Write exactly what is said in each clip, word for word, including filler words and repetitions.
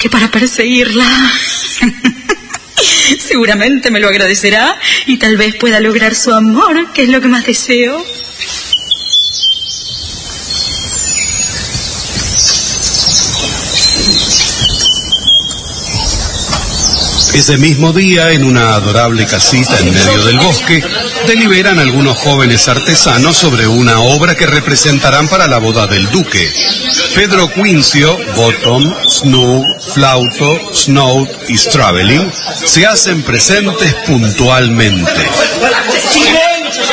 que para perseguirla. Seguramente me lo agradecerá y tal vez pueda lograr su amor, que es lo que más deseo. Ese mismo día, en una adorable casita en medio del bosque, deliberan algunos jóvenes artesanos sobre una obra que representarán para la boda del duque. Pedro Quincio, Bottom, Snug, Flauto, Snout y Straveling se hacen presentes puntualmente. ¡Silencio!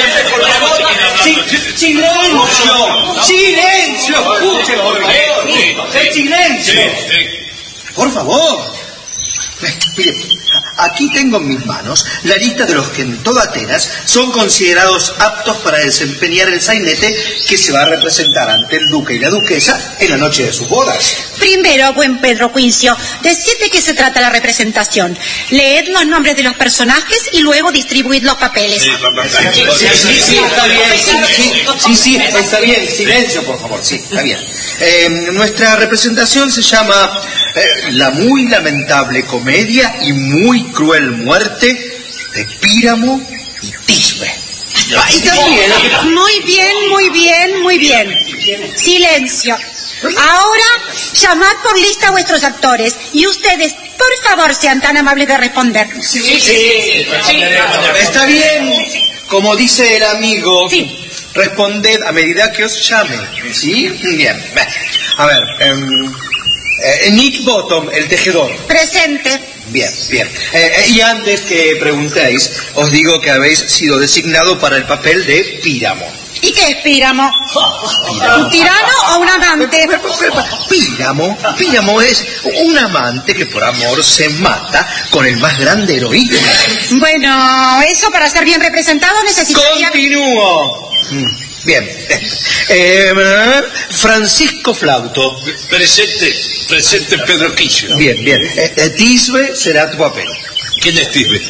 ¡Silencio! ¡Silencio! ¡Escuche, por favor! ¡Silencio! Por favor. Mire, aquí tengo en mis manos la lista de los que en toda Atenas son considerados aptos para desempeñar el sainete que se va a representar ante el duque y la duquesa en la noche de sus bodas. Primero, buen Pedro Quincio, decid de qué se trata la representación. Leed los nombres de los personajes y luego distribuid los papeles. Sí, sí, sí, sí, está bien. Sí, sí, sí, está bien. Silencio, por favor. Sí, está bien. Eh, nuestra representación se llama eh, La muy lamentable comedia y muy cruel muerte de Píramo y Tisbe. Y también... Muy bien, muy bien, muy bien. Silencio. Ahora, llamad por lista a vuestros actores y ustedes, por favor, sean tan amables de responder. Sí, sí, sí. Está bien. Como dice el amigo, sí. Responded a medida que os llame. ¿Sí? Bien. A ver, um, eh, Nick Bottom, el tejedor. Presente. Bien, bien. Eh, y antes que preguntéis, os digo que habéis sido designado para el papel de Píramo. ¿Y qué es Píramo? ¿Un tirano o un amante? Píramo, Píramo es un amante que por amor se mata con el más grande heroísmo. Bueno, eso para ser bien representado necesitaría... Continúo. Bien. Eh, Francisco Flauto. Presente, presente Pedro Quincio. Bien, bien. Eh, Tisbe será tu papel. ¿Quién es Tisbe?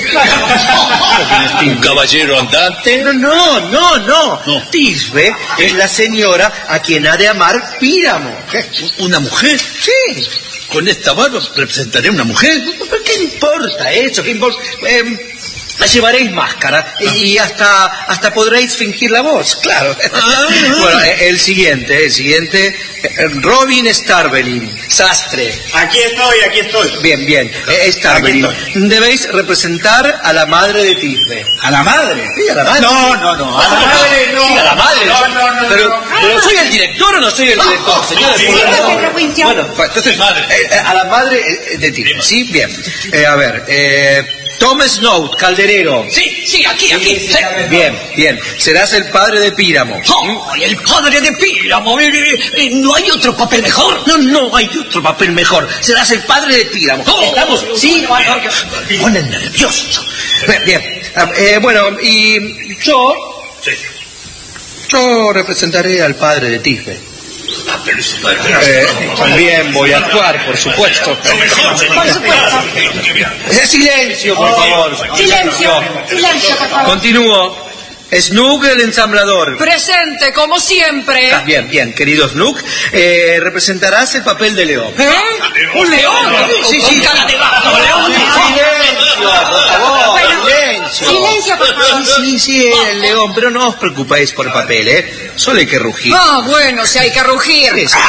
¿Un caballero andante? No, no, no, no, no. Tisbe es la señora a quien ha de amar Píramo. ¿Una mujer? Sí. ¿Con esta barba representaré una mujer? ¿Qué importa eso? ¿Qué importa? Eh, llevaréis máscara y hasta hasta podréis fingir la voz, claro. Ah, bueno, el siguiente, el siguiente, Robin Starveling, sastre. Aquí estoy, aquí estoy. Bien, bien, Starveling. Debéis representar a la madre de Tisbe. ¿A la madre? Sí, a la madre. No, no, no, a la madre no. Sí, a la madre. No, no, no. Pero, no, no. pero ¿soy el director o no soy el director, señora? Sí, Pedro Quincio. Bueno, entonces, madre. Eh, a la madre de Tisbe, ¿sí? Bien. Eh, a ver, eh... Tom Snout, calderero. Sí, sí, aquí, aquí. Sí. Bien, bien. Serás el padre de Píramo. ¡Oh, el padre de Píramo! ¿No hay otro papel mejor? No, no hay otro papel mejor. Serás el padre de Píramo. Oh, ¿Estamos? Sí. Me ponen nervioso. Bien, bien. Eh, bueno, y yo... Sí. Yo representaré al padre de Tisbe. Ah, pero eso no es Eh, también voy a actuar, por supuesto. Por supuesto. Eh, silencio, por favor. Silencio, silencio, por favor. Continúo. Snug, el ensamblador. Presente, como siempre. Ah, bien, bien, querido Snug. Eh, representarás el papel de León. ¿Eh? ¿Un león? Sí, sí. Cara de gato, león. Silencio, por favor. Bueno, Silencio. silencio, por favor. Sí, sí, el león, pero no os preocupéis por el papel, ¿eh? Solo hay que rugir. Ah, bueno, si hay que rugir. Sí, sí.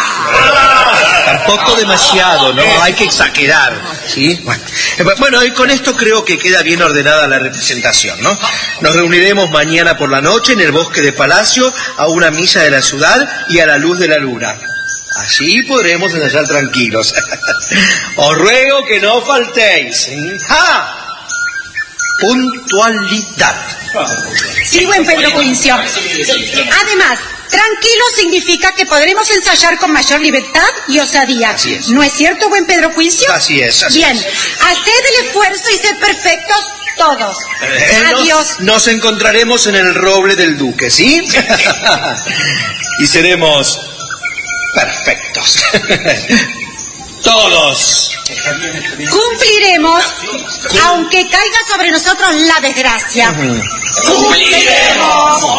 Tampoco demasiado, ¿no? Hay que exagerar, ¿sí? Bueno, eh, bueno, y con esto creo que queda bien ordenada la representación, ¿no? Nos reuniremos mañana por la noche en el bosque de Palacio a una milla de la ciudad y a la luz de la luna. Allí podremos ensayar tranquilos. Os ruego que no faltéis. ¡Ja! Puntualidad. Sí, buen Pedro Quincio. Además, tranquilo significa que podremos ensayar con mayor libertad y osadía. Así es. ¿No es cierto, buen Pedro Quincio? Así es, así Bien, es. haced el esfuerzo y sed perfectos todos. Eh, Adiós. Nos, nos encontraremos en el roble del duque, ¿sí? Y seremos perfectos. Todos. Cumpliremos, aunque caiga sobre nosotros la desgracia. ¡Cumpliremos!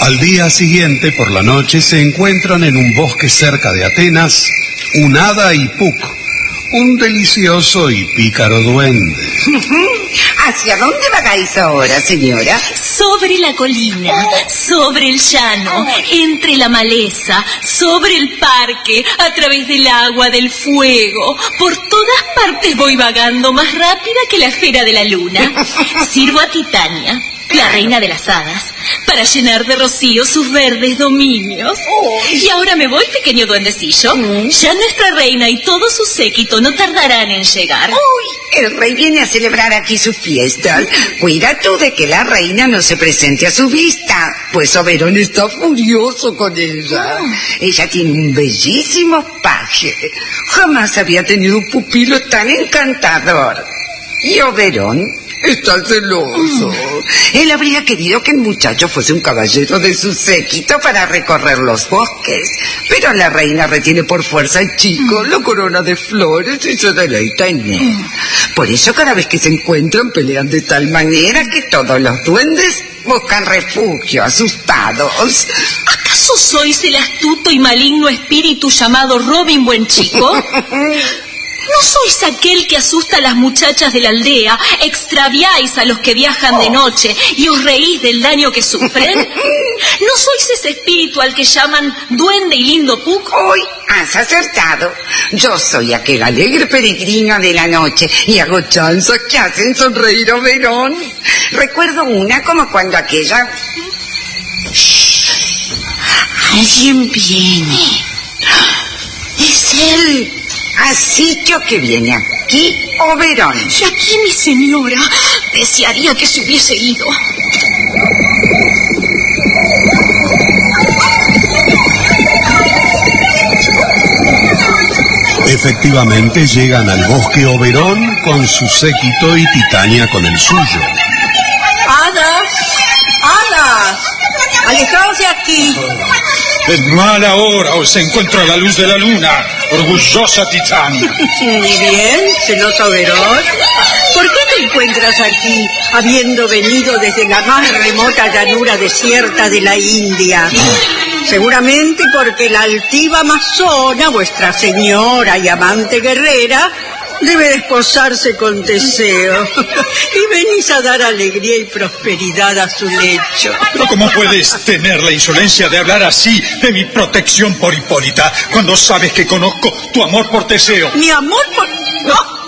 Al día siguiente, por la noche, se encuentran en un bosque cerca de Atenas un hada y Puck, un delicioso y pícaro duende. ¿Hacia dónde vagáis ahora, señora? Sobre la colina, sobre el llano, entre la maleza, sobre el parque, a través del agua, del fuego. Por todas partes voy vagando más rápida que la esfera de la luna. Sirvo a Titania, la reina de las hadas, para llenar de rocío sus verdes dominios. Y ahora me voy, pequeño duendecillo. Ya nuestra reina y todo su séquito no tardarán en llegar. Uy, el rey viene a celebrar aquí sus fiestas. Cuida tú de que la reina no se presente a su vista, pues Oberón está furioso con ella. Oh. Ella tiene un bellísimo paje. Jamás había tenido un pupilo tan encantador. Y Oberón está celoso. Mm. Él habría querido que el muchacho fuese un caballero de su séquito para recorrer los bosques. Pero la reina retiene por fuerza al chico, mm. lo corona de flores y se deleita en él. Mm. Por eso cada vez que se encuentran pelean de tal manera que todos los duendes buscan refugio, asustados. ¿Acaso sois el astuto y maligno espíritu llamado Robin Buenchico? ¿No sois aquel que asusta a las muchachas de la aldea, extraviáis a los que viajan de noche y os reís del daño que sufren? ¿No sois ese espíritu al que llaman duende y lindo Puck? Hoy has acertado. Yo soy aquel alegre peregrino de la noche y hago chanzas que hacen sonreír a Oberón. Recuerdo una como cuando aquella... Shh. Alguien viene. Es él. ¿Has dicho que viene aquí, Oberón? Y aquí, mi señora. Desearía que se hubiese ido. Efectivamente, llegan al bosque Oberón con su séquito y Titania con el suyo. ¡Hadas! ¡Hadas! ¡Alejaos de aquí! En mala hora os encuentro a la luz de la luna, orgullosa Titania. Muy bien, celoso Oberón. ¿Por qué te encuentras aquí, habiendo venido desde la más remota llanura desierta de la India? Seguramente porque la altiva amazona, vuestra señora y amante guerrera, debe desposarse con Teseo. Y venís a dar alegría y prosperidad a su lecho. Pero ¿cómo puedes tener la insolencia de hablar así de mi protección por Hipólita, cuando sabes que conozco tu amor por Teseo? ¿Mi amor por...? ¡No!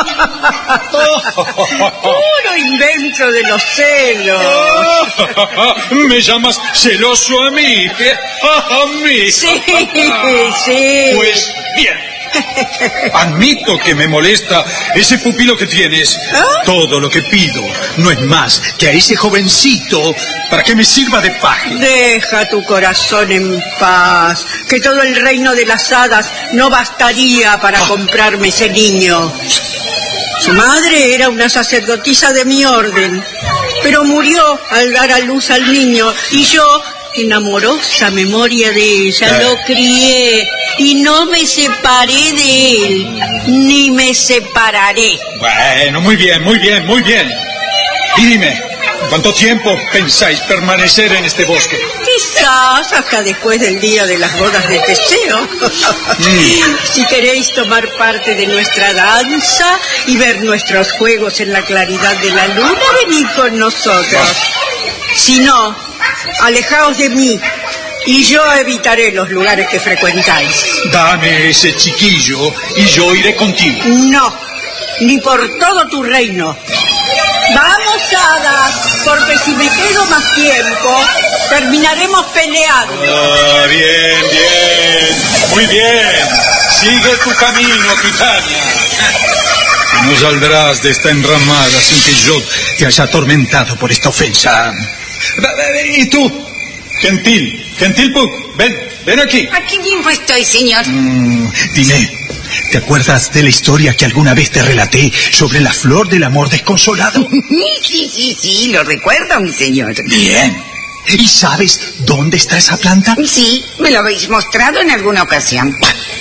Puro invento de los celos. ¿Me llamas celoso a mí? ¿A mí? Sí, sí. Pues bien. Admito que me molesta ese pupilo que tienes. ¿Ah? Todo lo que pido no es más que a ese jovencito para que me sirva de paje. Deja tu corazón en paz, que todo el reino de las hadas no bastaría para oh. comprarme ese niño. Su madre era una sacerdotisa de mi orden, pero murió al dar a luz al niño y yo, en amorosa memoria de ella, eh. lo crié y no me separé de él, ni me separaré. Bueno, muy bien, muy bien, muy bien. Y dime, ¿cuánto tiempo pensáis permanecer en este bosque? Quizás hasta después del día de las bodas de Teseo. Mm. Si queréis tomar parte de nuestra danza y ver nuestros juegos en la claridad de la luna, venid con nosotros. Si no, alejaos de mí y yo evitaré los lugares que frecuentáis. Dame ese chiquillo y yo iré contigo. No, ni por todo tu reino. Vamos, hadas, porque si me quedo más tiempo, terminaremos peleando. Ah, bien, bien, muy bien. Sigue tu camino, Titania. No saldrás de esta enramada sin que yo te haya atormentado por esta ofensa. ¿Y tú? Gentil, gentil Puck, ven, ven aquí. Aquí mismo estoy, señor. Mm, dime, ¿te acuerdas de la historia que alguna vez te relaté sobre la flor del amor desconsolado? Sí, sí, sí, lo recuerdo, mi señor. Bien. ¿Y sabes dónde está esa planta? Sí, me lo habéis mostrado en alguna ocasión. Bien,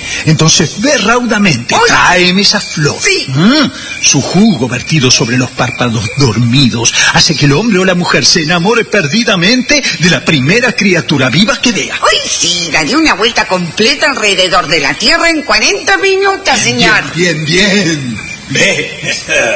Entonces ve raudamente, ¡Uy! tráeme esa flor. Sí. Mm, Su jugo vertido sobre los párpados dormidos hace que el hombre o la mujer se enamore perdidamente de la primera criatura viva que vea. Uy, sí, daré una vuelta completa alrededor de la Tierra en cuarenta minutos, señor. Bien, bien, bien. Ve.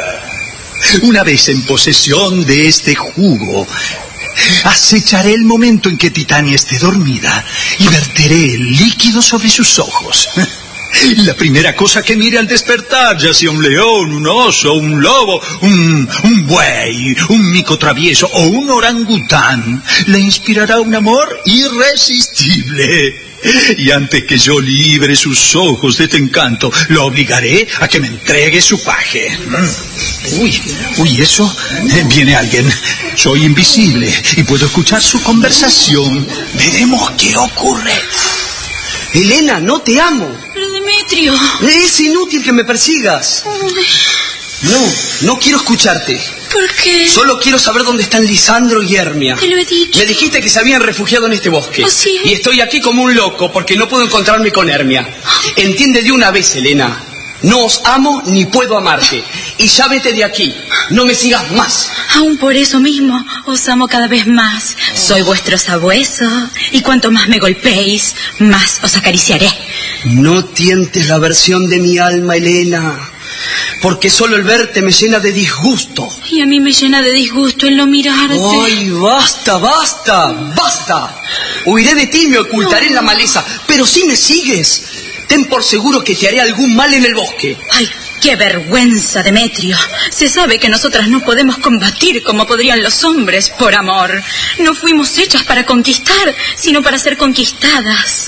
Una vez en posesión de este jugo, acecharé el momento en que Titania esté dormida y verteré el líquido sobre sus ojos. La primera cosa que mire al despertar, ya sea un león, un oso, un lobo, un, un buey, un mico travieso o un orangután, le inspirará un amor irresistible. Y antes que yo libre sus ojos de este encanto, lo obligaré a que me entregue su paje. Uy, uy, eso, eh, viene alguien. Soy invisible y puedo escuchar su conversación. Veremos qué ocurre. Elena, no te amo. Pero Demetrio... Es inútil que me persigas. No, no quiero escucharte. ¿Por qué? Solo quiero saber dónde están Lisandro y Hermia. Te lo he dicho. Me dijiste que se habían refugiado en este bosque. ¿Oh, sí? Y estoy aquí como un loco porque no puedo encontrarme con Hermia. Entiende de una vez, Elena. No os amo ni puedo amarte. Y ya vete de aquí. No me sigas más. Aún por eso mismo os amo cada vez más. Soy vuestro sabueso y cuanto más me golpeéis, más os acariciaré. No tientes la versión de mi alma, Elena. Porque solo el verte me llena de disgusto. Y a mí me llena de disgusto el no mirarte. ¡Ay, basta, basta, basta! Huiré de ti y me ocultaré No. en la maleza. Pero si me sigues, ten por seguro que te haré algún mal en el bosque. ¡Ay, qué vergüenza, Demetrio! Se sabe que nosotras no podemos combatir como podrían los hombres por amor. No fuimos hechas para conquistar, sino para ser conquistadas.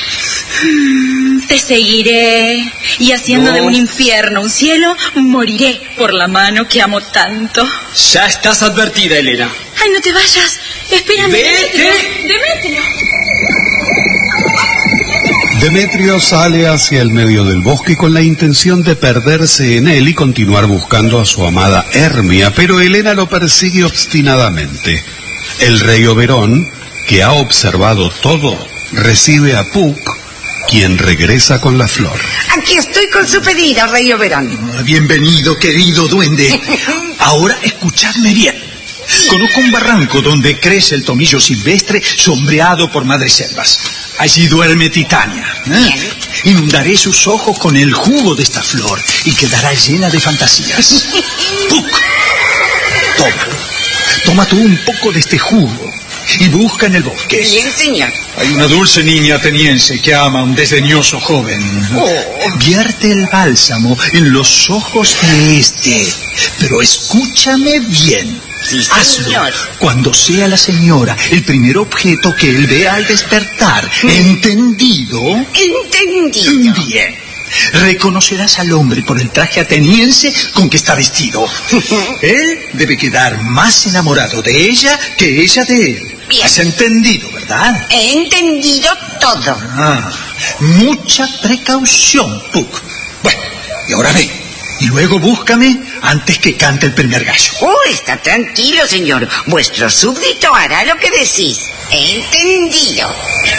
Mm, Te seguiré y haciendo No. de un infierno un cielo, moriré por la mano que amo tanto. Ya estás advertida, Elena. ¡Ay, no te vayas! ¡Espérame, Vete. Demetrio! ¡Demetrio! Demetrio sale hacia el medio del bosque con la intención de perderse en él y continuar buscando a su amada Hermia, pero Helena lo persigue obstinadamente. El rey Oberón, que ha observado todo, recibe a Puck, quien regresa con la flor. Aquí estoy con su pedido, rey Oberón. Bienvenido, querido duende. Ahora escuchadme bien. Conozco un barranco donde crece el tomillo silvestre sombreado por madreselvas. Allí duerme Titania. ¿eh? Inundaré sus ojos con el jugo de esta flor y quedará llena de fantasías. ¡Puc! Toma. Toma tú un poco de este jugo y busca en el bosque. Bien, señor. Hay una dulce niña ateniense que ama a un desdeñoso joven. Vierte el bálsamo en los ojos de este. Pero escúchame bien. Sí, Hazlo señor. cuando sea la señora el primer objeto que él vea al despertar. ¿Entendido? Entendido. Bien. Reconocerás al hombre por el traje ateniense con que está vestido. Él debe quedar más enamorado de ella que ella de él. Bien. ¿Has entendido, verdad? He entendido todo. Ah, mucha precaución, Puck. Bueno, y ahora ve. Y luego búscame antes que cante el primer gallo. Oh, está tranquilo, señor. Vuestro súbdito hará lo que decís. He entendido.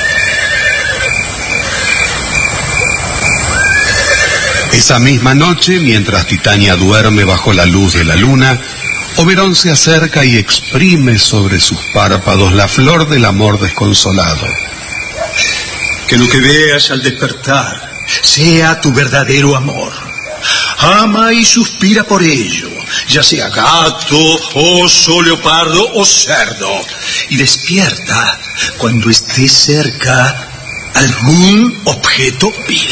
Esa misma noche, mientras Titania duerme bajo la luz de la luna, Oberón se acerca y exprime sobre sus párpados la flor del amor desconsolado. Que lo que veas al despertar sea tu verdadero amor. Ama y suspira por ello, ya sea gato, oso, leopardo o cerdo. Y despierta cuando esté cerca algún objeto vil.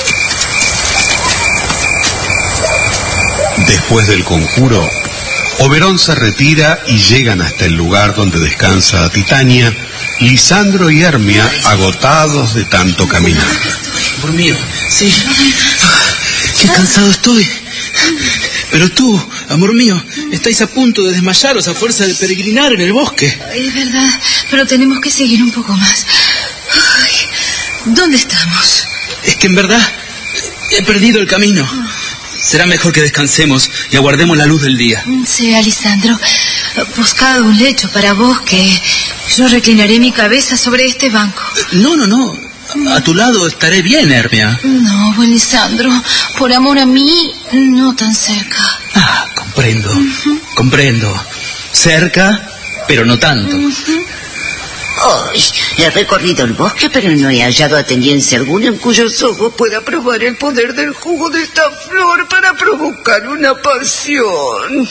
Después del conjuro, Oberón se retira y llegan hasta el lugar donde descansa Titania, Lisandro y Hermia, agotados de tanto caminar. Por mío, sí. Qué cansado estoy. Pero tú, amor mío, estáis a punto de desmayaros a fuerza de peregrinar en el bosque. Es verdad, pero tenemos que seguir un poco más. Ay, ¿dónde estamos? Es que en verdad he perdido el camino. Será mejor que descansemos y aguardemos la luz del día. Sí, Alisandro. Buscad un lecho para vos que yo reclinaré mi cabeza sobre este banco. No, no, no. a tu lado estaré bien, Hermia. No, buen Lisandro, por amor a mí, no tan cerca. Ah, comprendo, uh-huh. comprendo. Cerca, pero no tanto. Uh-huh. Ay, he recorrido el bosque, pero no he hallado ateniense alguno en cuyos ojos pueda probar el poder del jugo de esta flor para provocar una pasión.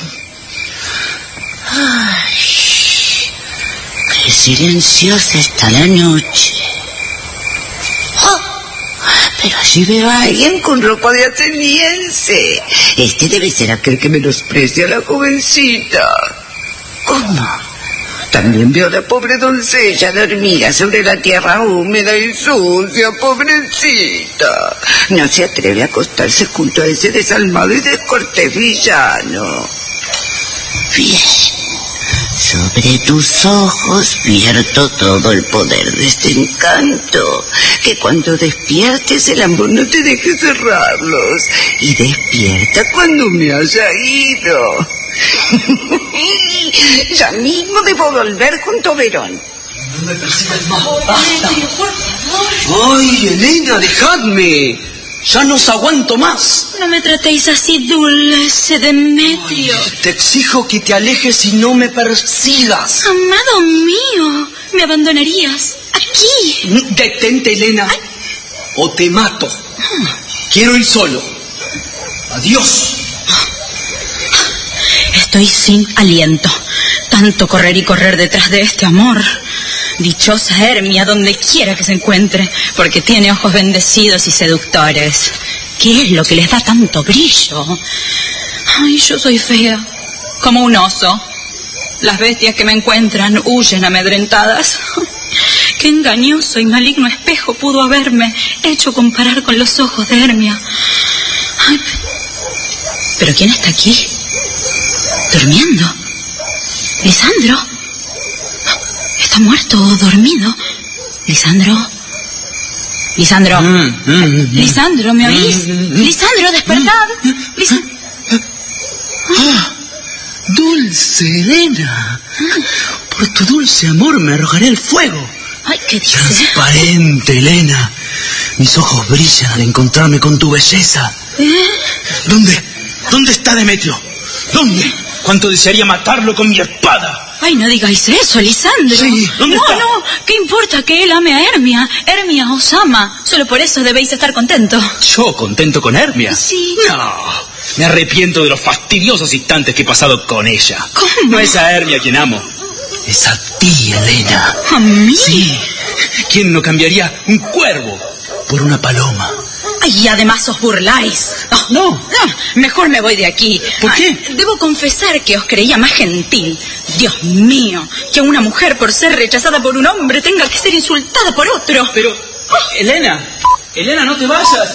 Ay, qué silenciosa está la noche. Oh, pero allí veo a alguien con ropa de ateniense. Este debe ser aquel que menosprecia a la jovencita. ¿Cómo? También veo a la pobre doncella dormida sobre la tierra húmeda y sucia, pobrecita. No se atreve a acostarse junto a ese desalmado y descortés villano. Bien, sobre tus ojos vierto todo el poder de este encanto, que cuando despiertes el amor no te deje cerrarlos, y despierta cuando me haya ido. Ya mismo debo volver junto a Verón. No me persigas más. ¡Basta! ¡Ay, Elena, dejadme! ¡Ya no os aguanto más! No me tratéis así, dulce Demetrio. Ay, te exijo que te alejes y no me persigas. Amado mío, me abandonarías aquí. Detente, Elena, Ay. o te mato. Quiero ir solo. Adiós. Estoy sin aliento. Tanto correr y correr detrás de este amor. Dichosa Hermia donde quiera que se encuentre, porque tiene ojos bendecidos y seductores. ¿Qué es lo que les da tanto brillo? Ay, yo soy fea, como un oso. Las bestias que me encuentran huyen amedrentadas. Qué engañoso y maligno espejo pudo haberme hecho comparar con los ojos de Hermia. Ay, ¿pero quién está aquí? ¿Durmiendo? ¿Lisandro? ¿Está muerto o dormido? ¿Lisandro? ¿Lisandro? Mm, mm, ¿Lisandro, me oís? Mm, ¿Lisandro, despertad? ¿Lisandro? Ah, dulce Elena. Por tu dulce amor me arrojaré al fuego. Ay, ¿qué dice? Transparente, Elena. Mis ojos brillan al encontrarme con tu belleza. ¿Eh? ¿Dónde? ¿Dónde está Demetrio? ¿Dónde? ¿Cuánto desearía matarlo con mi espada? Ay, no digáis eso, Lisandro. Sí, ¿dónde no, está? No, no, ¿qué importa que él ame a Hermia? Hermia os ama. Solo por eso debéis estar contentos. ¿Yo contento con Hermia? Sí. No, me arrepiento de los fastidiosos instantes que he pasado con ella. ¿Cómo? No es a Hermia quien amo. Es a ti, Elena. ¿A mí? Sí. ¿Quién no cambiaría un cuervo por una paloma? Y además os burláis. Oh, no. no. Mejor me voy de aquí. ¿Por qué? Ay, debo confesar que os creía más gentil. Dios mío, que una mujer por ser rechazada por un hombre tenga que ser insultada por otro. Pero, oh. Elena, Elena, no te vayas.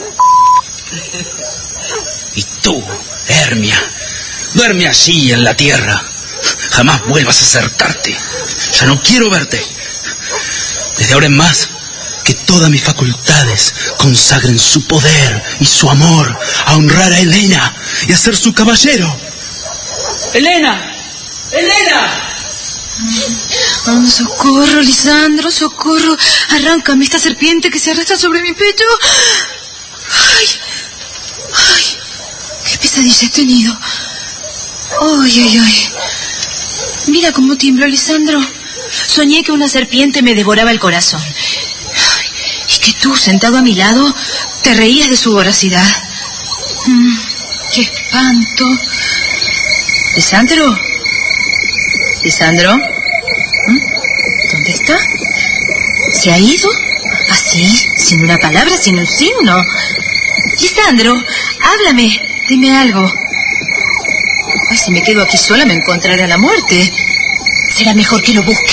Y tú, Hermia, duerme allí en la tierra. Jamás vuelvas a acercarte. Ya no quiero verte. Desde ahora en más, que todas mis facultades consagren su poder y su amor a honrar a Elena y a ser su caballero. ¡Elena! ¡Elena! Oh, socorro, Lisandro, socorro. Arráncame esta serpiente que se arrastra sobre mi pecho. Ay, ay, qué pesadilla he tenido. Ay, ay, ay. Mira cómo tiemblo, Lisandro. Soñé que una serpiente me devoraba el corazón. Y que tú, sentado a mi lado, te reías de su voracidad. Mm, ¡Qué espanto! ¿Lisandro? ¿Lisandro? ¿Mm? ¿Dónde está? ¿Se ha ido? ¿Así? ¿Sin una palabra? ¿Sin un signo? Lisandro, háblame. Dime algo. Ay, si me quedo aquí sola me encontraré la muerte. Será mejor que lo busque.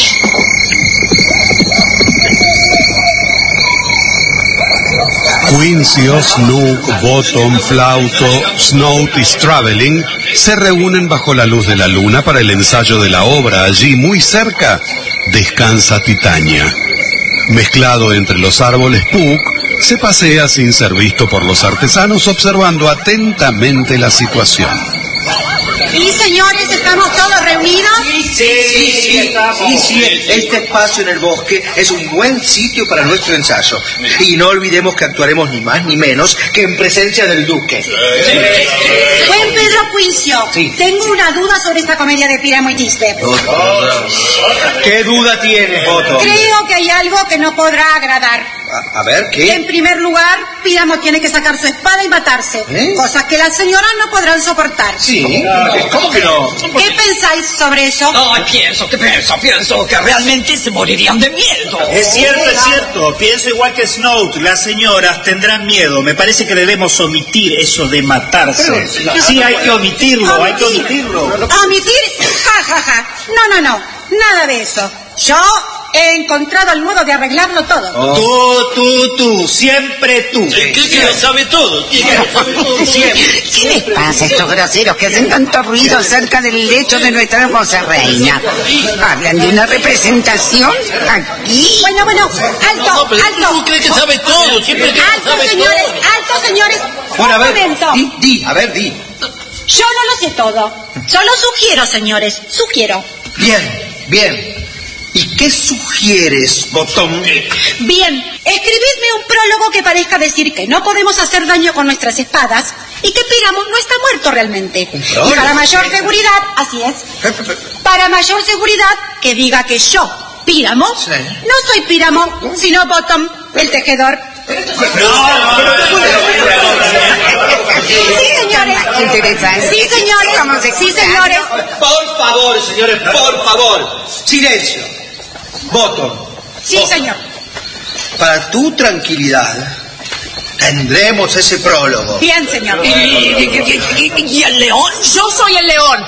Quincio, Snook, Bottom, Flauto, Snout y Straveling se reúnen bajo la luz de la luna para el ensayo de la obra. Allí, muy cerca, descansa Titania. Mezclado entre los árboles, Puck se pasea sin ser visto por los artesanos, observando atentamente la situación. ¿Y señores, estamos todos reunidos? Sí, sí, sí. sí, sí, sí, este espacio en el bosque es un buen sitio para nuestro ensayo. Y no olvidemos que actuaremos ni más ni menos que en presencia del duque. Buen Pedro Quincio, sí. Tengo una duda sobre esta comedia de Píramo y Tisbe. ¿Qué duda tienes, Otto? Creo que hay algo que no podrá agradar. A, a ver, ¿qué? En primer lugar, Píramo tiene que sacar su espada y matarse. ¿Eh? Cosas que las señoras no podrán soportar. Sí, ¿cómo que no? ¿Qué pensáis sobre eso? No, pienso, que pienso, pienso que realmente se morirían de miedo. Es cierto, es cierto. Pienso igual que Snout. Las señoras tendrán miedo. Me parece que debemos omitir eso de matarse. Sí, hay que omitirlo, hay que omitirlo. ¿Omitir? Ja, ja, ja. No, no, no. Nada de eso. Yo he encontrado el modo de arreglarlo todo. Oh. Tú, tú, tú. Siempre tú. ¿Qué que lo sabe todo? ¿Qué que lo sabe todo? ¿Qué les pasa a estos groseros que hacen tanto ruido cerca del lecho de nuestra hermosa reina? ¿Hablan de una representación aquí? Bueno, bueno, alto, No, pero alto. ¿tú crees que sabe todo? Siempre que Alto, sabe señores, todo. alto, señores. Bueno, a Un ver, momento. di, di, a ver, di. Yo no lo sé todo. Solo sugiero, señores. Sugiero. Bien, bien. ¿Y qué sugieres, Botón? Bien, escribidme un prólogo que parezca decir que no podemos hacer daño con nuestras espadas y que Píramo no está muerto realmente. Y para mayor seguridad, así es, para mayor seguridad, que diga que yo, Píramo, Sí. no soy Píramo, sino Bottom, el tejedor. Sí, señores. Interesante. Sí, señores. Vamos a Sí, escuchar. señores. Por favor, señores, por favor. Silencio. Bottom. Sí, señor. Para tu tranquilidad, tendremos ese prólogo. Bien, señor. ¿Y, y- y- y el león? Yo soy el león.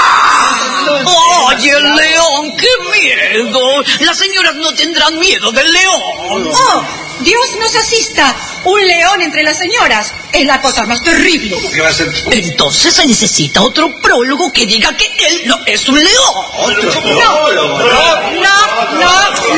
¡Ay, el león! ¡Qué miedo! Las señoras no tendrán miedo del león. ¡Oh! Dios nos asista. Un león entre las señoras. Es la cosa más terrible. ¿Qué va a ser? Entonces se necesita otro prólogo que diga que él no es un león. Otro No, prólogo. no, no,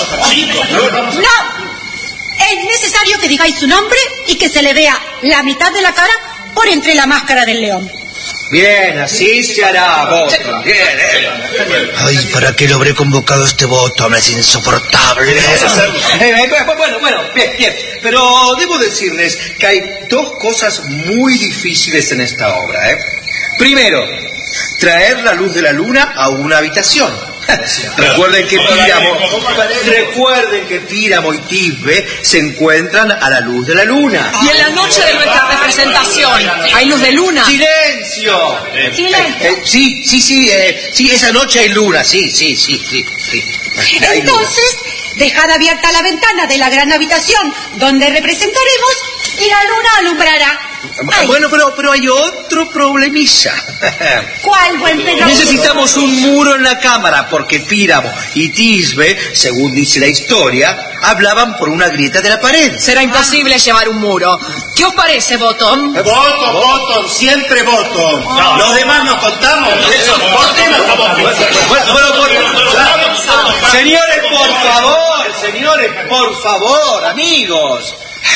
no. No. Es necesario que digáis su nombre y que se le vea la mitad de la cara por entre la máscara del león. Bien, así se hará, Bottom. Bien, ¿eh? Ay, ¿para qué lo habré convocado este Bottom? Es insoportable. Eh, eh, bueno, bueno, bien, bien. Pero debo decirles que hay dos cosas muy difíciles en esta obra, ¿eh? Primero, traer la luz de la luna a una habitación. Recuerden que Píramo, recuerden que Píramo y Tisbe se encuentran a la luz de la luna. Y en la noche de nuestra representación, ¿hay luz de luna? ¡Silencio! Silencio. Eh, sí, sí, sí, eh, sí, esa noche hay luna, sí, sí, sí, sí, sí. Hay luna. Entonces, dejad abierta la ventana de la gran habitación donde representaremos y la luna alumbrará. Ay, Bueno, pero, pero hay otro problemilla. ¿cuál, buen Pedro? Necesitamos un muro en la cámara porque Píramo y Tisbe, según dice la historia, hablaban por una grieta de la pared. Será imposible llevar un muro. ¿Qué os parece, Bottom? Voto, voto, siempre voto. Los demás nos contamos. Eso, voten, nos estamos Bueno, bueno, por- señores, por favor, señores, por favor, amigos.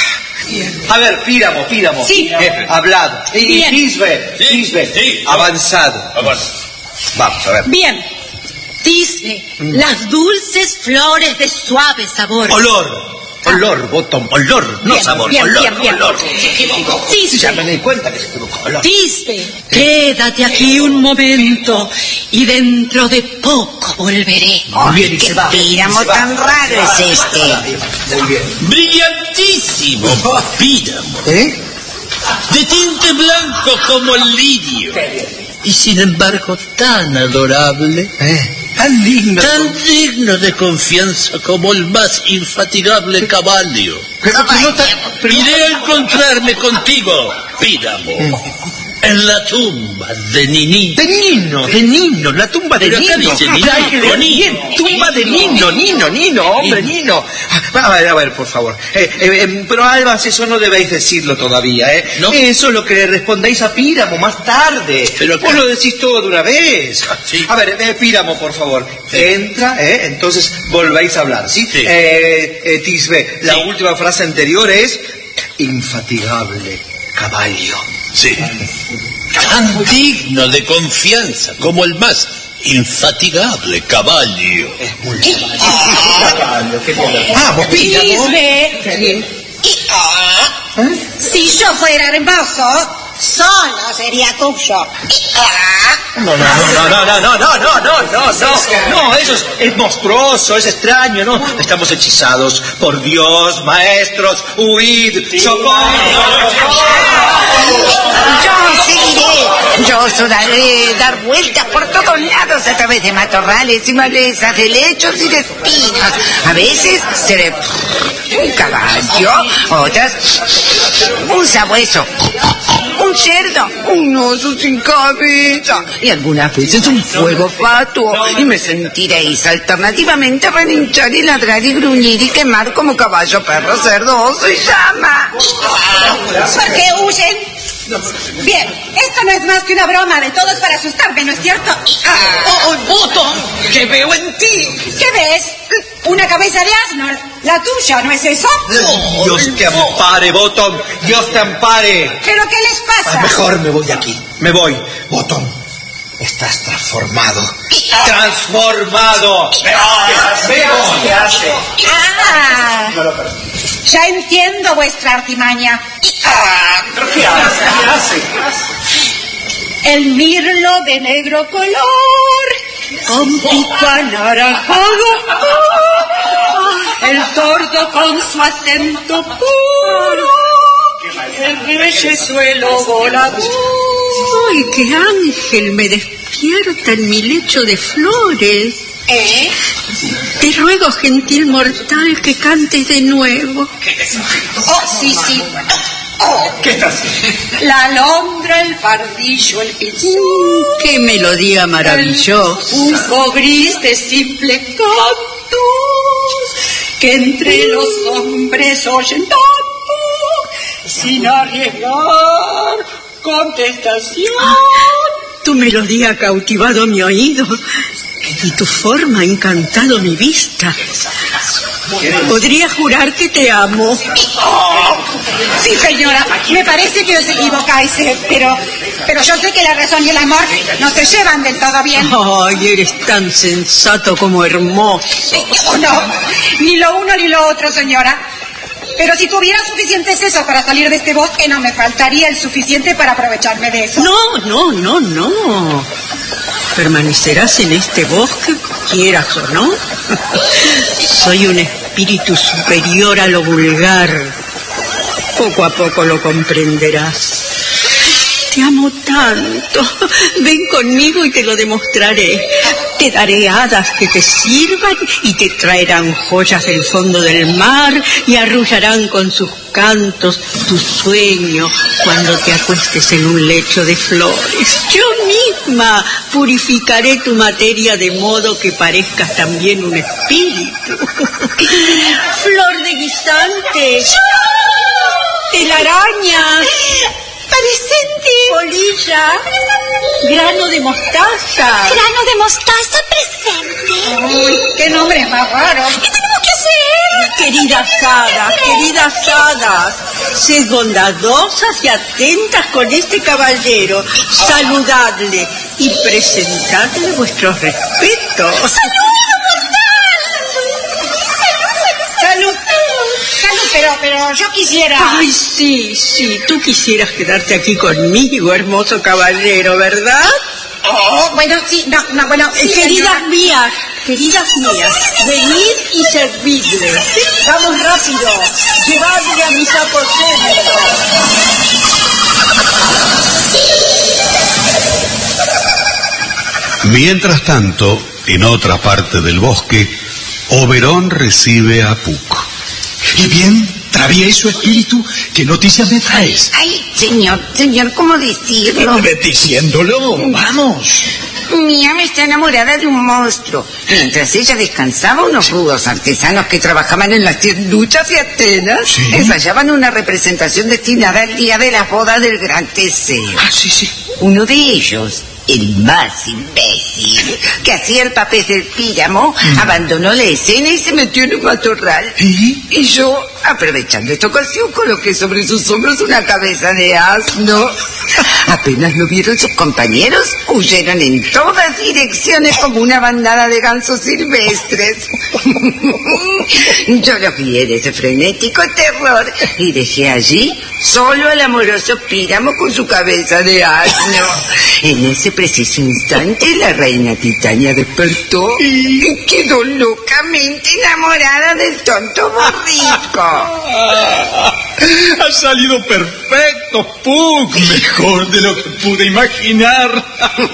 A ver, Píramo, Píramo. Sí. Eh, hablad. Y, y Bien. Tisbe, Sí, Tisbe, sí. avanzado. Vamos, a ver. Bien. Tisbe, las dulces flores de suave sabor. Olor. Olor, Bottom, olor, no Bien, sabor, bien, olor, bien, bien. olor. Tisbe. Ya me di cuenta que se equivocó, olor. Tisbe, quédate aquí un momento y dentro de poco volveré. Muy bien, y ¿Qué se va. Píramo se va. tan raro es este? Muy bien. Brillantísimo, Píramo. ¿Eh? De tinte blanco como el lirio. Y sin embargo tan adorable. ¿Eh? Tan lindo. Tan digno de confianza como el más infatigable caballo. Pero, pero no tan- pero- Iré a encontrarme contigo, Píramo, en la tumba de Niní. De Nino, de Nino, la tumba de Pero acá Nino. dice Nino, Ay, que Nino. bien, tumba de Nino, Nino, Nino, hombre, Nino. A ver, a ver, por favor. Eh, eh, eh, pero además eso no debéis decirlo todavía, ¿eh? ¿No? Eso es lo que le respondéis a Píramo más tarde. Pero vos acá- lo decís todo de una vez. Sí. A ver, eh, Píramo, por favor. Entra, ¿eh? Entonces volvéis a hablar, ¿sí? Sí. Eh, eh, Tisbe, la Sí. última frase anterior es infatigable caballo. Sí. Tan digno de confianza como el más Infatigable caballo. Es muy caballo. Vamos, píllalo. Si yo fuera hermoso, solo sería tuyo. No, no, no, no, no, no, no, no, no, no, no, no, eso es, es monstruoso, es extraño, ¿no? Estamos hechizados. Por Dios, maestros, huid, socorro. Yo seguiré, yo soltaré dar vueltas por todos lados a través de matorrales y malezas, de lechos y de espinos. A veces seré un caballo, otras un sabueso, un cerdo, un oso sin cabeza y algunas veces un fuego fatuo, y me sentiréis alternativamente relinchar y ladrar y gruñir y quemar como caballo, perro, cerdo, oso y llama. ¿Por qué huyen? Bien, esto no es más que una broma de todos para asustarme, ¿no es cierto? Ah, ¡Oh, oh, Bottom! ¿Qué veo en ti? ¿Qué ves? Una cabeza de asno, la tuya, ¿no es eso? Dios te ampare, Bottom, Dios te ampare. ¿Pero qué les pasa? Ah, mejor me voy de aquí, me voy. Bottom, estás transformado. ¡Transformado! ¿Qué hace? Ah, ya entiendo vuestra artimaña. ¿Qué hace? ¿Qué hace? El mirlo de negro color, con pico anaranjado, el tordo con su acento puro, el reyesuelo volador. ¡Ay, qué ángel me despierta en mi lecho de flores! ¿Eh? Te ruego, gentil mortal, que cantes de nuevo. Oh, sí, sí. ¿Qué estás haciendo? La alondra, el pardillo, el pichín. ¡Qué melodía maravillosa! Un gris de simple cantos que entre los hombres oyen tanto sin arriesgar contestación. Tu melodía ha cautivado mi oído y tu forma ha encantado mi vista. Podría jurar que te amo. Sí, señora, me parece que os equivocáis, eh, pero, pero yo sé que la razón y el amor no se llevan del todo bien. Ay, eres tan sensato como hermoso. No, ni lo uno ni lo otro, señora. Pero si tuviera suficiente seso para salir de este bosque, no me faltaría el suficiente para aprovecharme de eso. No, no, no, no. Permanecerás en este bosque, quieras o no. Soy un espíritu superior a lo vulgar. Poco a poco lo comprenderás. Te amo tanto. Ven conmigo y te lo demostraré. Te daré hadas que te sirvan y te traerán joyas del fondo del mar y arrullarán con sus cantos tu sueño cuando te acuestes en un lecho de flores. Yo misma purificaré tu materia de modo que parezcas también un espíritu. Flor de guisante, telaraña, Presente. polilla, grano de mostaza. Grano de mostaza presente. Uy, qué nombre más raro. ¿Qué tenemos que hacer? Queridas hadas, queridas hadas, sed bondadosas y atentas con este caballero, saludadle y presentadle vuestros respetos. Salud, salud, pero, pero yo quisiera... Ay, sí, sí, tú quisieras quedarte aquí conmigo, hermoso caballero, ¿verdad? Oh, bueno, sí, no, no, bueno... Sí, queridas señora. mías, queridas mías, venid y servidle. Vamos rápido, llevadle a mis aposentos. Mientras tanto, en otra parte del bosque, Oberón recibe a Puck. ¿Y bien, travieso espíritu, qué noticias me traes? Ay, señor, señor, ¿cómo decirlo? Eh, Diciéndolo, vamos. Mi ama está enamorada de un monstruo. Mientras ella descansaba, unos rudos artesanos que trabajaban en las tienduchas de Atenas ¿Sí? ensayaban una representación destinada al día de la boda del gran Teseo. Ah, sí, sí. Uno de ellos, el más imbécil, que hacía el papel del píramo, mm. abandonó la escena y se metió en un matorral. ¿Y? Y yo, aprovechando esta ocasión, coloqué sobre sus hombros una cabeza de asno. Apenas lo vieron sus compañeros, huyeron en todas direcciones como una bandada de gansos silvestres. Yo los vi en ese frenético terror y dejé allí solo al amoroso Píramo con su cabeza de asno. En ese preciso instante la reina Titania despertó y quedó locamente enamorada del tonto borrico. Ha salido perfecto, Puck. Mejor de lo que pude imaginar.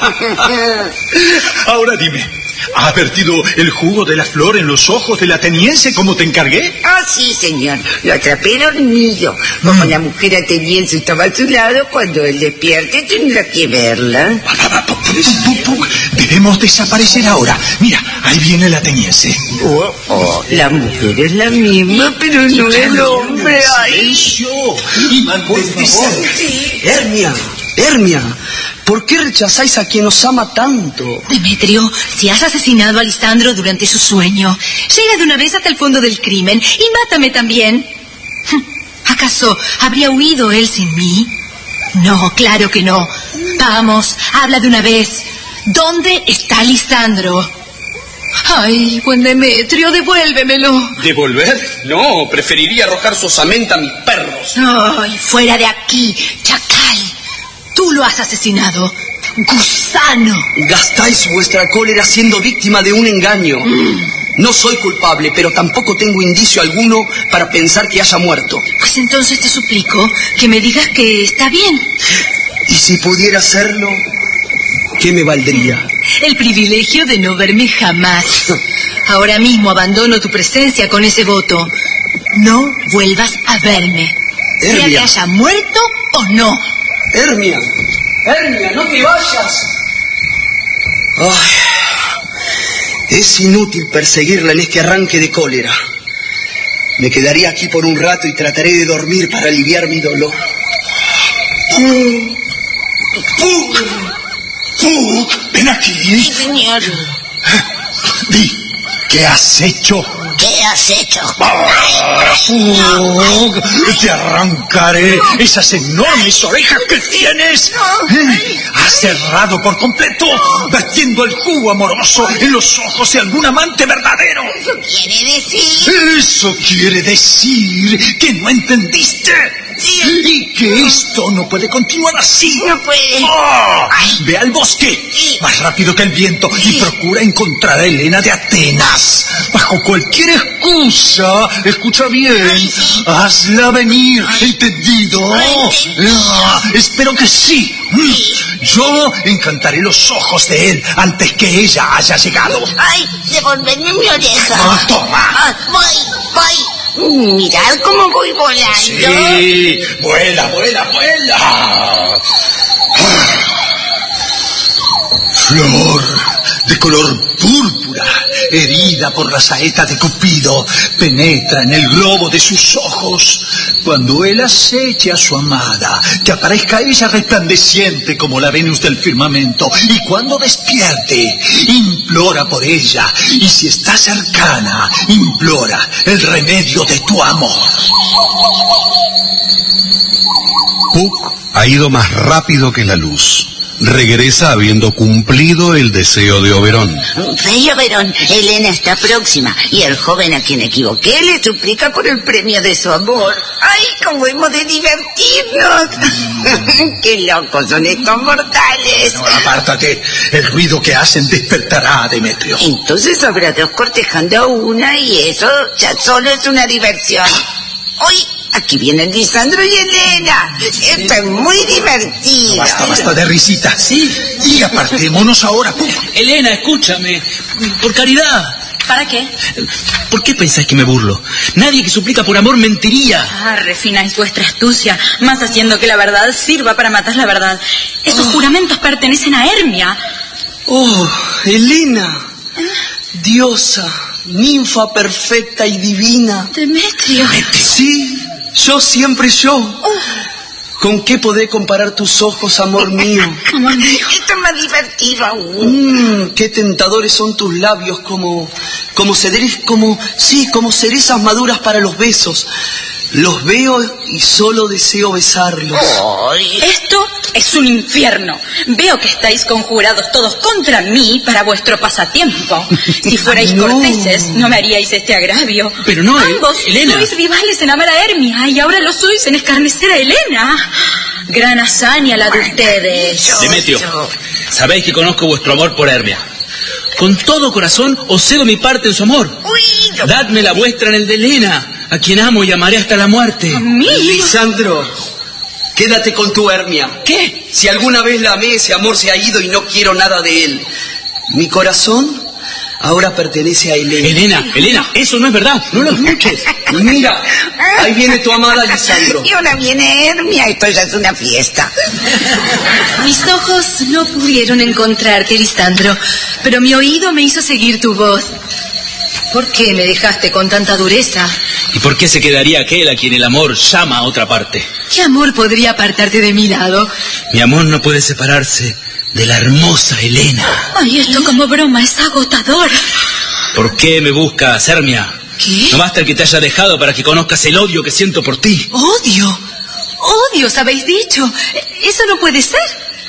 Ahora dime, ¿ha vertido el jugo de la flor en los ojos del ateniense como te encargué? Ah, sí, señor. Lo atrapé dormido. Como mm. la mujer ateniense estaba a su lado, cuando él despierte tendrá que verla. Puck, Puck, debemos desaparecer ahora. Mira, ahí viene el ateniense. Oh, oh, la mujer es la misma, pero no el hombre. ¡Ay! Y, por favor, sí. Hermia, Hermia, ¿por qué rechazáis a quien os ama tanto? Demetrio, si has asesinado a Lisandro durante su sueño, llega de una vez hasta el fondo del crimen y mátame también. ¿Acaso habría huido él sin mí? No, claro que no. Vamos, habla de una vez. ¿Dónde está Lisandro? Ay, buen Demetrio, devuélvemelo. ¿Devolver? No, preferiría arrojar su osamenta a mis perros. Ay, fuera de aquí, chacal. Tú lo has asesinado. Gusano. Gastáis vuestra cólera siendo víctima de un engaño. Mm. No soy culpable, pero tampoco tengo indicio alguno para pensar que haya muerto. Pues entonces te suplico que me digas que está bien. Y si pudiera hacerlo, ¿qué me valdría? El privilegio de no verme jamás. Ahora mismo abandono tu presencia con ese voto. No vuelvas a verme. Hermia. Sea que haya muerto o no. Hermia, Hermia, no te vayas. Ay, es inútil perseguirla en este arranque de cólera. Me quedaré aquí por un rato y trataré de dormir para aliviar mi dolor. Puck, Puck, ven aquí. Sí, señor. Di, ¿qué has hecho? ¿Qué has hecho? Ah, Puck, te arrancaré esas enormes orejas que tienes. ¿Eh? Has cerrado por completo, vertiendo el jugo amoroso en los ojos de algún amante verdadero. ¿Eso quiere decir? Eso quiere decir que no entendiste. Sí. Y que esto no puede continuar así. No puede. Oh, ve al bosque, sí. Más rápido que el viento, sí. Y procura encontrar a Helena de Atenas. Bajo cualquier excusa, escucha bien, ay, sí. Hazla venir, ay. ¿Entendido? Ah, espero que sí. sí. Yo encantaré los ojos de él antes que ella haya llegado. Ay, devolverme mi oreja. Ah, toma. Ah, voy, voy. Mirad cómo voy volando. Sí, vuela, vuela, vuela. Flor de color púrpura, herida por la saeta de Cupido, penetra en el globo de sus ojos. Cuando él aceche a su amada, que aparezca ella resplandeciente como la Venus del firmamento, y cuando despierte, implora por ella, y si está cercana, implora el remedio de tu amor. Puck ha ido más rápido que la luz. Regresa habiendo cumplido el deseo de Oberón. Rey Oberón, Helena está próxima y el joven a quien equivoqué le suplica por el premio de su amor. ¡Ay, cómo hemos de divertirnos! Mm. ¡Qué locos son estos mortales! No, apártate, el ruido que hacen despertará a Demetrio. Entonces habrá dos cortejando a una y eso ya solo es una diversión. ¡Uy! Aquí vienen Lisandro y Helena. Esto es muy divertido. No, basta, basta de risita. Sí. Y apartémonos ahora. Puck. Helena, escúchame. Por caridad. ¿Para qué? ¿Por qué pensáis que me burlo? Nadie que suplica por amor mentiría. Ah, refináis vuestra astucia, más haciendo que la verdad sirva para matar la verdad. Esos oh. juramentos pertenecen a Hermia. Oh, Helena. Diosa, ninfa perfecta y divina. Demetrio. Sí. Yo siempre yo. Oh. ¿Con qué podré comparar tus ojos, amor mío? Amor mío. Esto es más divertido aún. Mmm, qué tentadores son tus labios, como, como cerezas, como, sí, como cerezas maduras para los besos. Los veo y solo deseo besarlos. Esto es un infierno. Veo que estáis conjurados todos contra mí para vuestro pasatiempo. Si fuerais no. corteses, no me haríais este agravio. Pero no, Ambos Elena. sois rivales en amar a Hermia y ahora lo sois en escarnecer a Helena. Gran hazaña la de ustedes. Demetrio, sabéis que conozco vuestro amor por Hermia. Con todo corazón os cedo mi parte en su amor. Dadme la vuestra en el de Helena, a quien amo y amaré hasta la muerte. ¿A mí? Lisandro, quédate con tu Hermia. ¿Qué? Si alguna vez la amé, ese amor se ha ido y no quiero nada de él. Mi corazón ahora pertenece a Helena. Elena, Elena, eso no es verdad. No lo escuches. Y mira, ahí viene tu amada Lisandro. Y ahora viene Hermia, esto ya es una fiesta. Mis ojos no pudieron encontrarte, Lisandro, pero mi oído me hizo seguir tu voz. ¿Por qué me dejaste con tanta dureza? ¿Y por qué se quedaría aquel a quien el amor llama a otra parte? ¿Qué amor podría apartarte de mi lado? Mi amor no puede separarse de la hermosa Helena. Ay, esto como broma es agotador. ¿Por qué me buscas, Hermia? ¿Qué? No basta el que te haya dejado para que conozcas el odio que siento por ti. ¿Odio? ¿Odios habéis dicho? Eso no puede ser.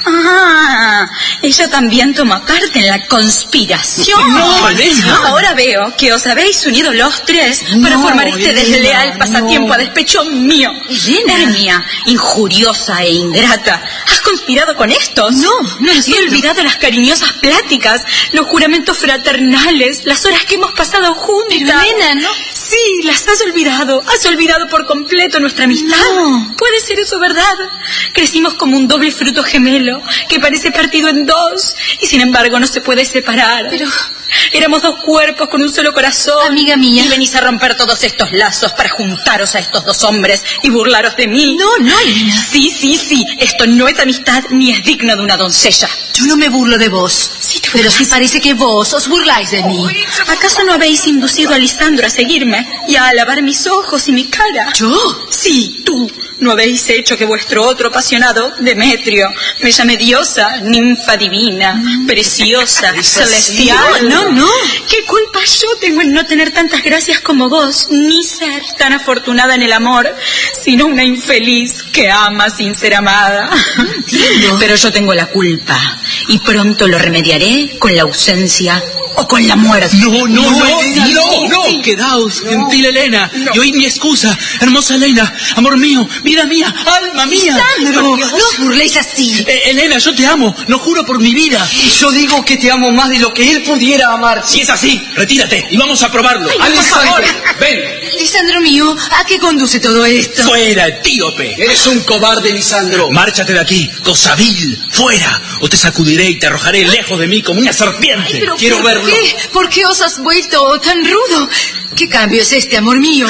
Ah, ella también toma parte en la conspiración. No, Elena. Ahora veo que os habéis unido los tres para No, formar este Elena, desleal pasatiempo no. a despecho mío. Hermia, injuriosa e ingrata, ¿has conspirado con estos? No, no Has olvidado las cariñosas pláticas, los juramentos fraternales, las horas que hemos pasado juntas. Pero Elena, ¿no? Sí, las has olvidado. Has olvidado por completo nuestra amistad. No. ¿Puede ser eso verdad? Crecimos como un doble fruto gemelo que parece partido en dos y sin embargo no se puede separar. Pero éramos dos cuerpos con un solo corazón. Amiga mía. Y venís a romper todos estos lazos para juntaros a estos dos hombres y burlaros de mí. No, no, Elena. Sí, sí, sí. Esto no es amistad ni es digno de una doncella. Yo no me burlo de vos. Sí, pero sí parece que vos os burláis de mí. ¿Acaso no habéis inducido a Lisandro a seguirme y a alabar mis ojos y mi cara? ¿Yo? Sí, tú. ¿No habéis hecho que vuestro otro apasionado, Demetrio, me llame diosa, ninfa divina, mm. preciosa, celestial? No, no. ¿Qué culpa yo tengo en no tener tantas gracias como vos, ni ser tan afortunada en el amor, sino una infeliz que ama sin ser amada? Entiendo. Pero yo tengo la culpa y pronto lo remediaré con la ausencia o con la muerte. No, no, no, no, sí, no, no. sí. Quedaos, No. gentil Helena, No. y oíd mi excusa, hermosa Helena, amor mío, vida mía, alma mía. Lisandro, no os burléis así. Eh, Helena, yo te amo, lo juro por mi vida. Y yo digo que te amo más de lo que él pudiera amar. Si es así, retírate y vamos a probarlo. Ay, por favor. Ven. Lisandro mío, ¿a qué conduce todo esto? Fuera, etíope. Eres un cobarde, Lisandro. Márchate de aquí, cosa vil, fuera, o te sacudiré y te arrojaré lejos de mí como una serpiente. Ay, pero Quiero ¿por verlo. qué? ¿Por qué os has vuelto tan rudo? ¿Qué cambio es este, amor mío?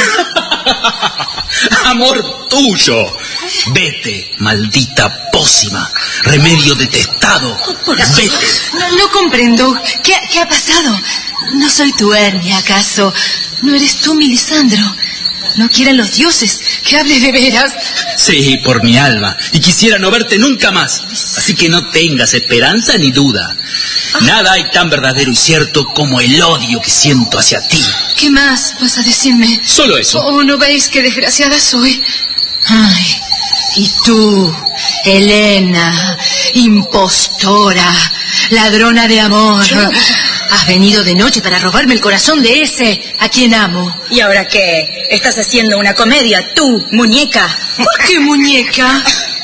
Amor tuyo. Vete, maldita pócima, remedio detestado. Vete. No, no comprendo. ¿Qué, ¿Qué ha pasado? ¿No soy tu Hermia, acaso? ¿No eres tú, mi Lisandro? No quieran los dioses que hable de veras. Sí, por mi alma. Y quisiera no verte nunca más. Así que no tengas esperanza ni duda. Nada hay tan verdadero y cierto como el odio que siento hacia ti. ¿Qué más vas a decirme? Solo eso. ¿Oh, no veis qué desgraciada soy? Ay, y tú, Helena, impostora, ladrona de amor. ¿Yo? Has venido de noche para robarme el corazón de ese a quien amo. ¿Y ahora qué? ¿Estás haciendo una comedia, tú, muñeca? ¿Por qué muñeca?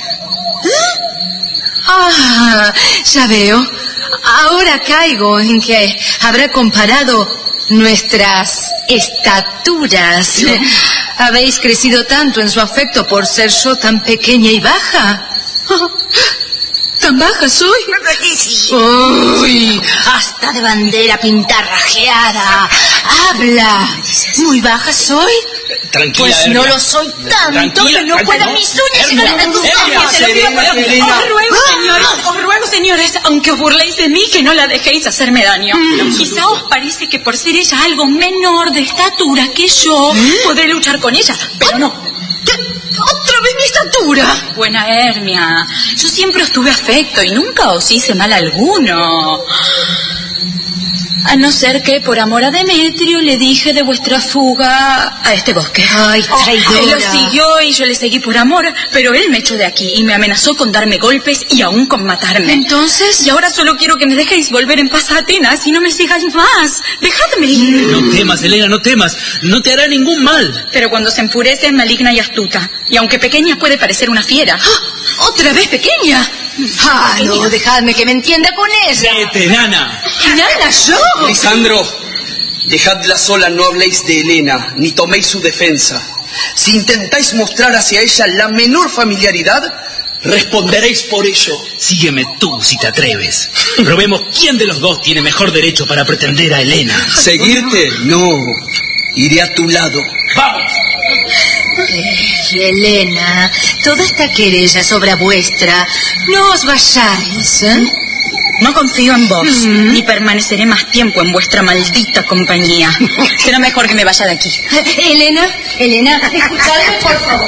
Ah, ya veo. Ahora caigo en que habrá comparado nuestras estaturas. ¿Habéis crecido tanto en su afecto por ser yo tan pequeña y baja? ¿Tan baja soy? Uy, hasta de bandera pintarrajeada. Habla. ¿Muy baja soy? Tranquila, Pues Hermia. no lo soy tanto Tranquila, que no tranquila. puedan mis uñas Hermia, llegar hasta tus Hermia, ojos. Te lo pido por Serena, Dios. Helena. Os ruego, señores, os ruego, señores, aunque os burléis de mí, que no la dejéis hacerme daño. Quizá os parece que por ser ella algo menor de estatura que yo, podré luchar con ella, pero no. ¿Otra vez mi estatura? Buena Hermia, yo siempre os tuve afecto y nunca os hice mal alguno. A no ser que por amor a Demetrio le dije de vuestra fuga a este bosque. Ay, traidora. Él lo siguió y yo le seguí por amor, pero él me echó de aquí y me amenazó con darme golpes y aún con matarme. Entonces, y ahora solo quiero que me dejéis volver en paz a Atenas y no me sigáis más. Dejadme ir. No temas, Helena, no temas. No te hará ningún mal. Pero cuando se enfurece es maligna y astuta. Y aunque pequeña puede parecer una fiera. ¡Ah! ¿Otra vez pequeña? Ah, no, dejadme que me entienda con ella. Vete, nana. ¿Nana, yo? Lisandro, dejadla sola, no habléis de Helena, ni toméis su defensa. Si intentáis mostrar hacia ella la menor familiaridad, responderéis por ello. Sígueme tú, si te atreves. Probemos quién de los dos tiene mejor derecho para pretender a Helena. ¿Seguirte? No. Iré a tu lado. ¡Vamos! Eh, Helena, toda esta querella es obra vuestra. No os vayáis, ¿eh? No confío en vos, Mm. ni permaneceré más tiempo en vuestra maldita compañía. Será mejor que me vaya de aquí. Eh, Helena, Helena, escuchadme, por favor.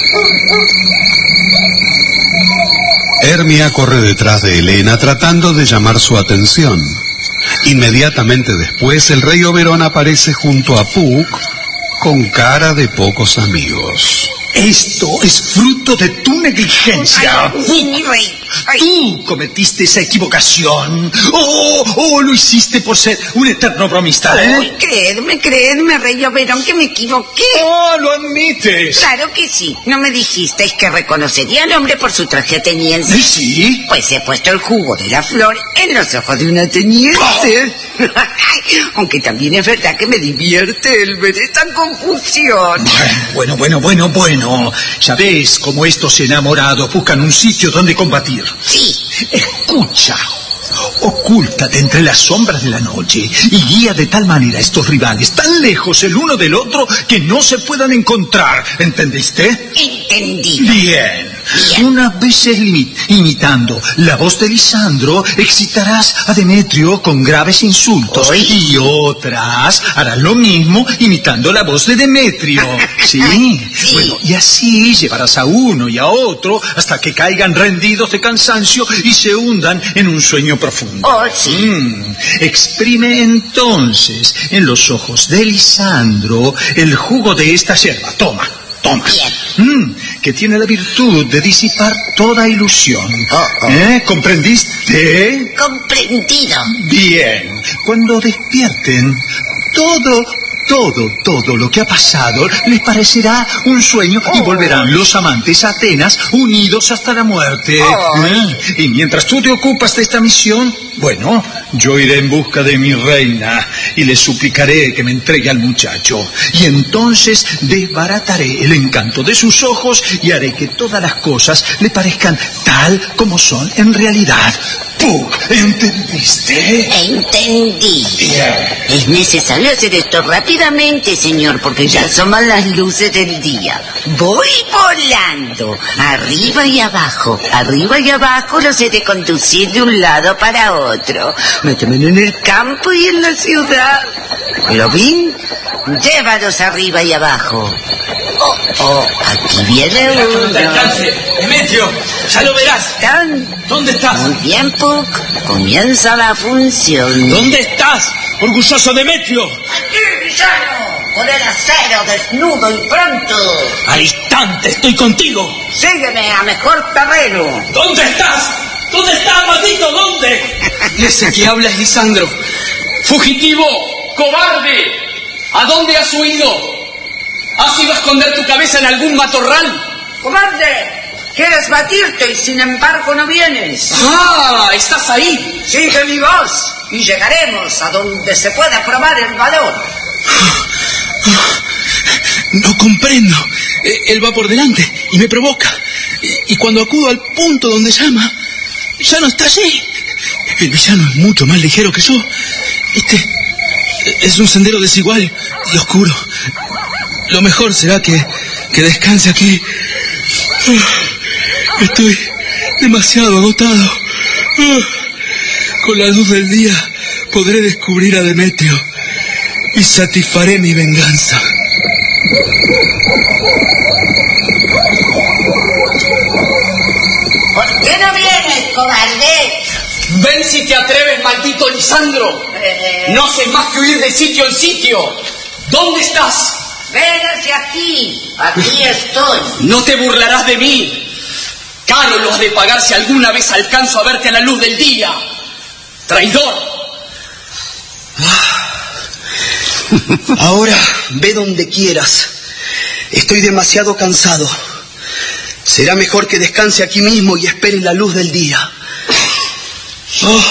Hermia corre detrás de Helena tratando de llamar su atención. Inmediatamente después, el rey Oberón aparece junto a Puck con cara de pocos amigos. Esto es fruto de tu negligencia. Sí, mi rey. Ay. Tú cometiste esa equivocación. Oh, oh, lo hiciste por ser un eterno bromista, ¿eh? Ay, creedme, creedme, rey Oberón, que me equivoqué. Oh, lo admites. Claro que sí. ¿No me dijisteis que reconocería al hombre por su traje ateniense? Sí. Pues he puesto el jugo de la flor en los ojos de un ateniense. Aunque también es verdad que me divierte el ver esta confusión. Bueno, bueno, bueno, bueno. Ya ves cómo estos enamorados buscan un sitio donde combatir. Sí. Escucha. Ocúltate entre las sombras de la noche y guía de tal manera a estos rivales tan lejos el uno del otro que no se puedan encontrar. ¿Entendiste? Entendido. Bien. Bien. Unas veces imi- imitando la voz de Lisandro, excitarás a Demetrio con graves insultos. Oy. Y otras harás lo mismo imitando la voz de Demetrio. ¿Sí? Sí. Bueno, y así llevarás a uno y a otro hasta que caigan rendidos de cansancio y se hundan en un sueño profundo. Oh, sí. Mm. Exprime entonces en los ojos de Lisandro el jugo de esta yerba. Toma. Toma. Mm, que tiene la virtud de disipar toda ilusión. Oh, oh. ¿Eh? ¿Comprendiste? Comprendido. Bien. Cuando despierten, todo, todo, todo lo que ha pasado les parecerá un sueño y volverán los amantes a Atenas unidos hasta la muerte. Oh. ¿Eh? Y mientras tú te ocupas de esta misión, bueno, yo iré en busca de mi reina y le suplicaré que me entregue al muchacho. Y entonces desbarataré el encanto de sus ojos y haré que todas las cosas le parezcan tal como son en realidad. Puck, ¿entendiste? Entendí. Bien. Es necesario hacer esto rápidamente, señor, porque ya asoman las luces del día. Voy volando, arriba y abajo. Arriba y abajo los he de conducir de un lado para otro. Me tomen en el campo y en la ciudad. Globín, llévalos arriba y abajo. Oh, oh, aquí viene uno. Demetrio, ya lo verás. ¿Tan? ¿Dónde estás? Muy bien, Puck. Comienza la función. ¿Dónde estás, orgulloso Demetrio? Aquí, villano, por el acero, desnudo y pronto. Al instante estoy contigo. Sígueme a mejor terreno. ¿Dónde estás? ¿Dónde estás, maldito? ¿Dónde? Ese que habla es Lisandro. ¡Fugitivo! ¡Cobarde! ¿A dónde has huido? ¿Has ido a esconder tu cabeza en algún matorral? ¡Cobarde! ¿Quieres batirte y sin embargo no vienes? ¡Ah! ¡Estás ahí! Sigue mi voz y llegaremos a donde se pueda probar el valor. No comprendo. Eh, Él va por delante y me provoca. Y, y cuando acudo al punto donde llama, ya no está allí. El villano es mucho más ligero que yo. Este es un sendero desigual y oscuro. Lo mejor será que, que descanse aquí. Estoy demasiado agotado. Con la luz del día podré descubrir a Demetrio y satisfaré mi venganza. ¿Por qué no vienes, cobarde? Ven si te atreves, maldito Lisandro. No haces más que huir de sitio en sitio. ¿Dónde estás? Ven hacia aquí. Aquí estoy. No te burlarás de mí. Caro lo has de pagar si alguna vez alcanzo a verte a la luz del día. Traidor. Ahora ve donde quieras. Estoy demasiado cansado. Será mejor que descanse aquí mismo y espere la luz del día. Oh.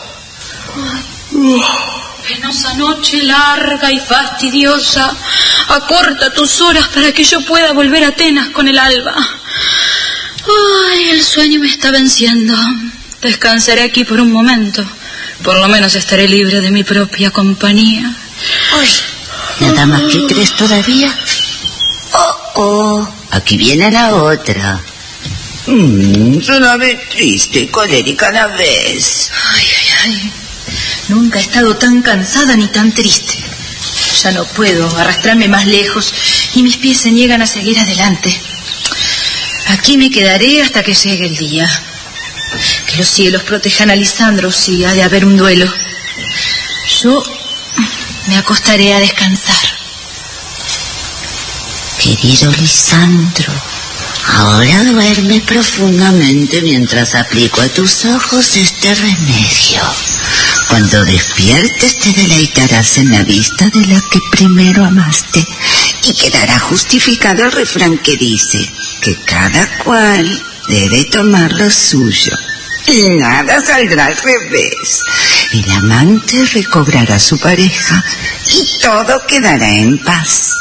Penosa noche larga y fastidiosa, acorta tus horas para que yo pueda volver a Atenas con el alba. Ay, el sueño me está venciendo. Descansaré aquí por un momento. Por lo menos estaré libre de mi propia compañía. Ay, nada más que tres todavía. Oh, oh, aquí viene la otra. Mm, suena triste y colérica a la vez. Ay, ay, ay. Nunca he estado tan cansada ni tan triste. Ya no puedo arrastrarme más lejos y mis pies se niegan a seguir adelante. Aquí me quedaré hasta que llegue el día. Que los cielos protejan a Lisandro si ha de haber un duelo. Yo me acostaré a descansar. Querido Lisandro, ahora duerme profundamente mientras aplico a tus ojos este remedio. Cuando despiertes te deleitarás en la vista de la que primero amaste y quedará justificado el refrán que dice que cada cual debe tomar lo suyo. Y nada saldrá al revés. El amante recobrará a su pareja y todo quedará en paz.